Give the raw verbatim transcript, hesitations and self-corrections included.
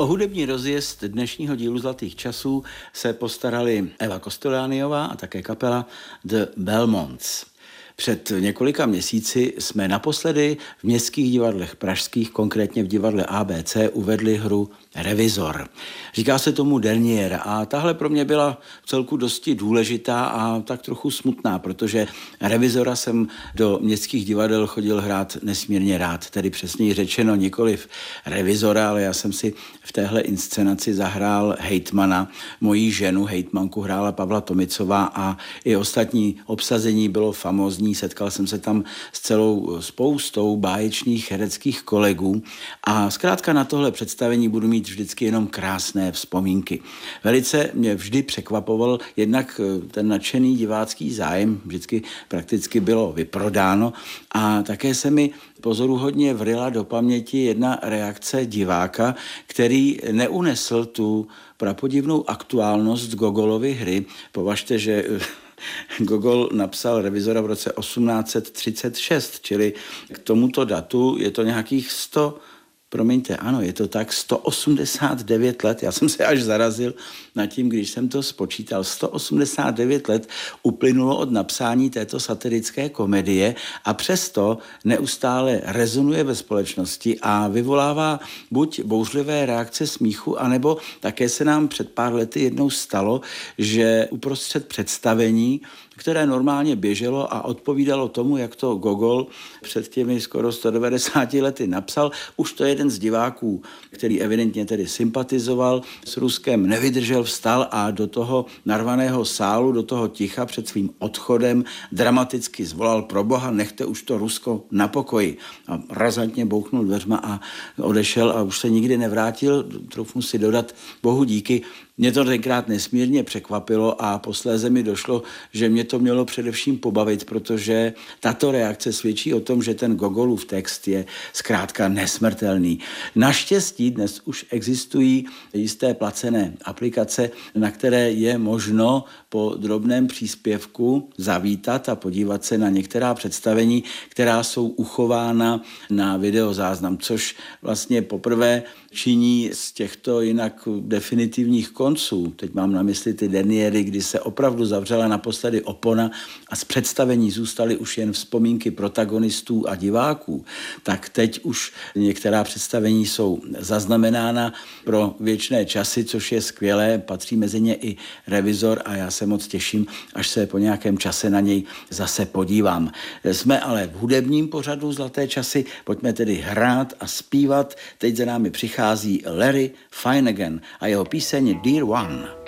O hudební rozjezd dnešního dílu Zlatých časů se postarali Eva Kostolániová a také kapela The Belmonts. Před několika měsíci jsme naposledy v městských divadlech pražských, konkrétně v divadle A B C, uvedli hru Revizor. Říká se tomu dernier a tahle pro mě byla v celku dosti důležitá a tak trochu smutná, protože Revizora jsem do městských divadel chodil hrát nesmírně rád, tedy přesněji řečeno nikoliv Revizora, ale já jsem si v téhle inscenaci zahrál hejtmana, moji ženu, hejtmanku hrála Pavla Tomicová a i ostatní obsazení bylo famózní. Setkal jsem se tam s celou spoustou báječných hereckých kolegů a zkrátka na tohle představení budu mít vždycky jenom krásné vzpomínky. Velice mě vždy překvapoval jednak ten nadšený divácký zájem, vždycky prakticky bylo vyprodáno a také se mi pozoruhodně vryla do paměti jedna reakce diváka, který neunesl tu prapodivnou aktuálnost Gogolovy hry. Považte, že Gogol napsal Revizora v roce osmnáct set třicet šest, čili k tomuto datu je to nějakých sto, promiňte, ano, je to tak sto osmdesát devět let, já jsem se až zarazil nad tím, když jsem to spočítal, sto osmdesát devět let uplynulo od napsání této satirické komedie a přesto neustále rezonuje ve společnosti a vyvolává buď bouřlivé reakce smíchu, anebo také se nám před pár lety jednou stalo, že uprostřed představení, které normálně běželo a odpovídalo tomu, jak to Gogol před těmi skoro sto devadesáti lety napsal. Už to jeden z diváků, který evidentně tedy sympatizoval s Ruskem, nevydržel, vstal a do toho narvaného sálu, do toho ticha před svým odchodem dramaticky zvolal: pro Boha, nechte už to Rusko na pokoji. A razantně bouchnul dveřma a odešel a už se nikdy nevrátil. Troufnu si dodat, bohu díky. Mě to tenkrát nesmírně překvapilo a posléze mi došlo, že mě to mělo především pobavit, protože tato reakce svědčí o tom, že ten Gogolův text je zkrátka nesmrtelný. Naštěstí dnes už existují jisté placené aplikace, na které je možno po drobném příspěvku zavítat a podívat se na některá představení, která jsou uchována na videozáznam, což vlastně poprvé činí z těchto jinak definitivních konců. Teď mám na mysli ty derniéry, kdy se opravdu zavřela naposledy opona a z představení zůstaly už jen vzpomínky protagonistů a diváků. Tak teď už některá představení jsou zaznamenána pro věčné časy, což je skvělé. Patří mezi ně i Revizor a já se moc těším, až se po nějakém čase na něj zase podívám. Jsme ale v hudebním pořadu Zlaté časy, pojďme tedy hrát a zpívat. Teď za námi přichází Larry Finnegan a jeho píseň Dear One.